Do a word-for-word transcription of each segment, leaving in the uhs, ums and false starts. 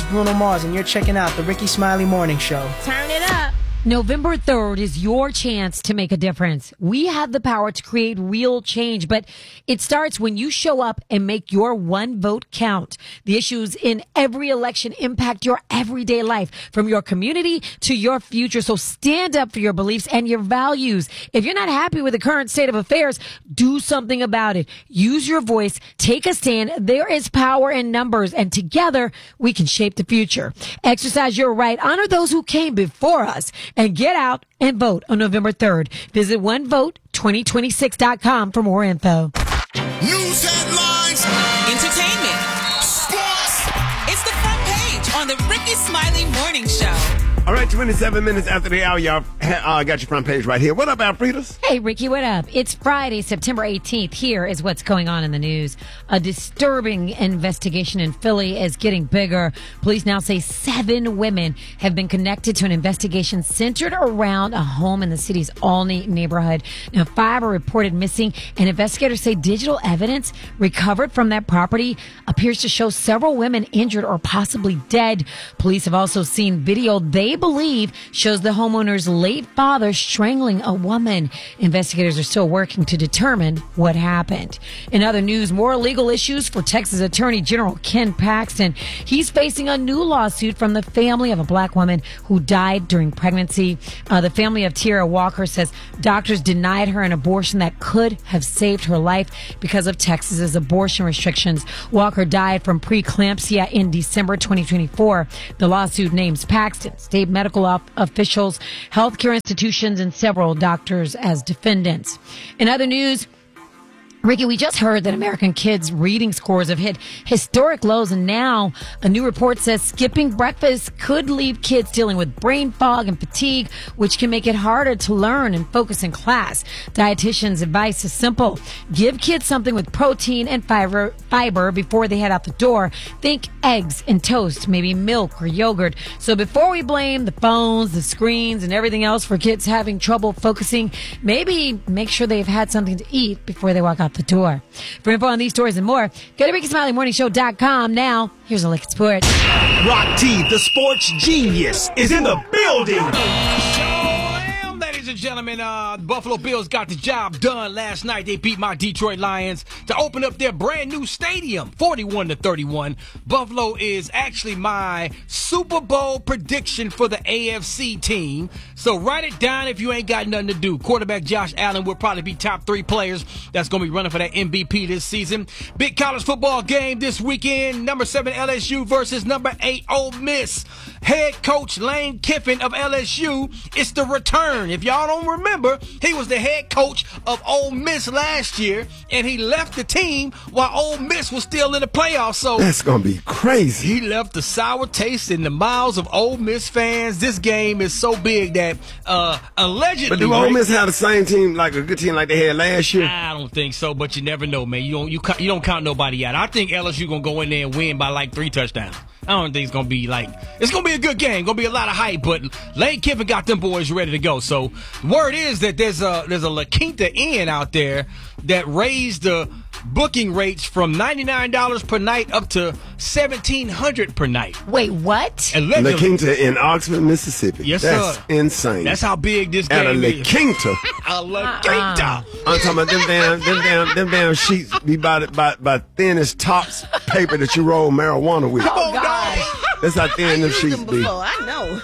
Bruno Mars, and you're checking out the Ricky Smiley Morning Show. Turn it up. November third is your chance to make a difference. We have the power to create real change, but it starts when you show up and make your one vote count. The issues in every election impact your everyday life, from your community to your future. So stand up for your beliefs and your values. If you're not happy with the current state of affairs, do something about it. Use your voice. Take a stand. There is power in numbers, and together we can shape the future. Exercise your right. Honor those who came before us. And get out and vote on November third. Visit one vote twenty twenty-six dot com for more info. News headlines, entertainment, sports. It's the front page on the Ricky Smiley Morning Show. All right, twenty-seven minutes after the hour, y'all uh, got your front page right here. What up, Alfredas? Hey, Ricky, what up? It's Friday, September eighteenth. Here is what's going on in the news. A disturbing investigation in Philly is getting bigger. Police now say seven women have been connected to an investigation centered around a home in the city's Olney neighborhood. Now, five are reported missing, and investigators say digital evidence recovered from that property appears to show several women injured or possibly dead. Police have also seen video they believe shows the homeowner's late father strangling a woman. Investigators are still working to determine what happened. In other news, more legal issues for Texas Attorney General Ken Paxton. He's facing a new lawsuit from the family of a black woman who died during pregnancy. Uh, the family of Tierra Walker says doctors denied her an abortion that could have saved her life because of Texas's abortion restrictions. Walker died from preeclampsia in December twenty twenty-four. The lawsuit names Paxton, state medical op- officials, healthcare institutions, and several doctors as defendants. In other news, Ricky, we just heard that American kids' reading scores have hit historic lows, and now a new report says skipping breakfast could leave kids dealing with brain fog and fatigue, which can make it harder to learn and focus in class. Dietitians' advice is simple. Give kids something with protein and fiber, fiber before they head out the door. Think eggs and toast, maybe milk or yogurt. So before we blame the phones, the screens, and everything else for kids having trouble focusing, maybe make sure they've had something to eat before they walk out the door. For info on these stories and more, go to Ricky Smiley Morning Show dot com. Now, here's a look at sports. Rock T, the sports genius, is in the building. Ladies and gentlemen, uh, the Buffalo Bills got the job done last night. They beat my Detroit Lions to open up their brand new stadium, forty-one to thirty-one. Buffalo is actually my Super Bowl prediction for the A F C team. So write it down if you ain't got nothing to do. Quarterback Josh Allen will probably be top three players that's going to be running for that M V P this season. Big college football game this weekend. Number seven L S U versus number eight Ole Miss. Head coach Lane Kiffin of L S U, it's the return. If y'all don't remember, he was the head coach of Ole Miss last year, and he left the team while Ole Miss was still in the playoffs. So that's gonna be crazy. He left the sour taste in the mouths of Ole Miss fans. This game is so big that uh, allegedly. But do Ole Miss have the same team, like a good team like they had last year? I don't think so, but you never know, man. You don't you you don't count nobody out. I think L S U gonna go in there and win by like three touchdowns. I don't think it's going to be like, it's going to be a good game. Going to be a lot of hype, but Lane Kiffin got them boys ready to go. So word is that there's a, there's a La Quinta Inn out there that raised the booking rates from ninety-nine dollars per night up to seventeen hundred dollars per night. Wait, what? La Quinta in Oxford, Mississippi. Yes, That's sir. insane. That's how big this game At a La is. Quinta. A La Quinta. Uh-uh. I'm talking about them damn, them damn, them damn sheets be about, about, about thin as tops paper that you roll marijuana with. Oh, God. That's how thin them sheets be. I know.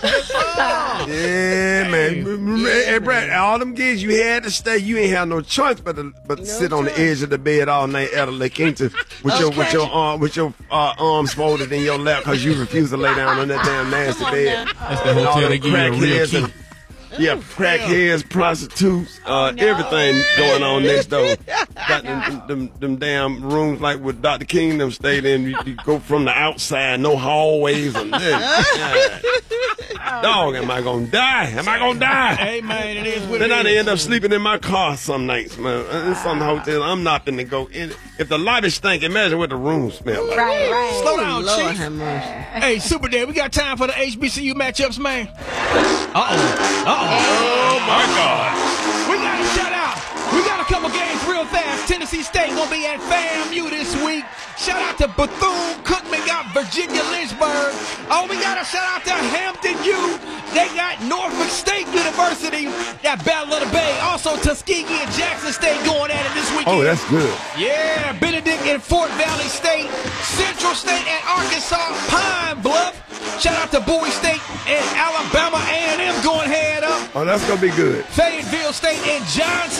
Yeah, man. Yeah, hey, Brad, man. all them gigs you had to stay, you ain't have no choice but to, but to No sit on the choice. edge of the bed all night at a La Quinta with your with your arm with your uh, arms folded in your lap because you refuse to lay down on that damn nasty bed. That's the And all hotel them they give you a real crackheads key. and- Yeah, crackheads, prostitutes, uh, everything going on next door. Got them, them, them, them damn rooms like what Doctor King them stayed in. You, you go from the outside, no hallways. And yeah. Dog, am I gonna die? Am I gonna die? Hey, man, it is what Then it I is. end up sleeping in my car some nights, man. In some hotel, I'm not finna go in. If the lobby stink, imagine what the room smell like. Right, right. Slow down, Lord Chief. have mercy. Hey, Super Dad, we got time for the H B C U matchups, man. Uh-oh. Uh-oh. Oh my God. We got to shut out. We got a couple games real fast. Tennessee State going to be at FAMU this week. Shout out to Bethune-Cookman got Virginia Lynchburg. Oh, we got a shout out to Hampton U. They got Norfolk State University. That Battle of the Bay. Also Tuskegee and Jackson State going at it this weekend. Oh, that's good. Yeah, Benedict and Fort Valley State, Central State and Arkansas, Pine Bluff. Shout out to Bowie State and Alabama A and M going head up. Oh, that's going to be good. Fayetteville State and Johnson